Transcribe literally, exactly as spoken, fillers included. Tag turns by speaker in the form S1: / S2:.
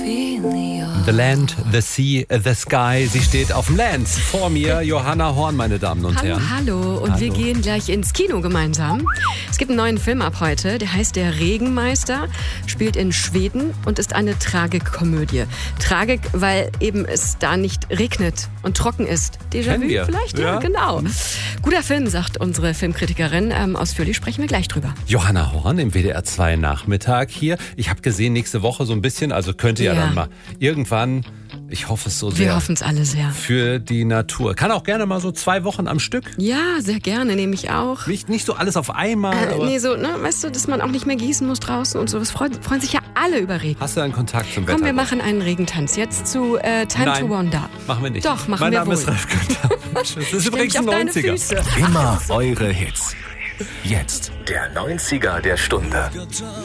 S1: The Land, the Sea, the Sky. Sie steht auf dem Land. Vor mir Johanna Horn, meine Damen und
S2: Hallo,
S1: Herren.
S2: hallo. Und
S1: Hallo.
S2: wir gehen gleich ins Kino gemeinsam. Es gibt einen neuen Film ab heute, der heißt Der Regenmeister, spielt in Schweden und ist eine Tragikkomödie. Tragik, weil eben es da nicht regnet und trocken ist. Déjà-vu vielleicht? Ja,
S1: ja,
S2: genau. Guter Film, sagt unsere Filmkritikerin. Ähm, ausführlich sprechen wir gleich drüber.
S1: Johanna Horn im W D R zwei Nachmittag hier. Ich habe gesehen, nächste Woche so ein bisschen, also könnte ja,
S2: Ja.
S1: dann mal irgendwann, ich hoffe es so sehr,
S2: Wir hoffen es alle sehr.
S1: für die Natur. Kann auch gerne mal so zwei Wochen am Stück.
S2: Ja, sehr gerne, nehme ich auch.
S1: Nicht, nicht so alles auf einmal.
S2: Äh,
S1: aber
S2: nee, so, ne, weißt du, dass man auch nicht mehr gießen muss draußen und so. Das freuen, freuen sich ja alle über Regen.
S1: Hast du einen Kontakt zum Wetter?
S2: Komm, wir machen einen Regentanz. Jetzt zu äh, Time
S1: Nein,
S2: to Wonder.
S1: machen wir nicht.
S2: Doch, machen
S1: mein
S2: wir
S1: Name
S2: wohl.
S1: ist Ralf Günther. Das ist
S2: Stell
S1: übrigens
S2: dich auf
S1: ein
S2: deine
S1: neunziger.
S2: Füße.
S3: Immer eure Hits. Jetzt der neunziger der Stunde.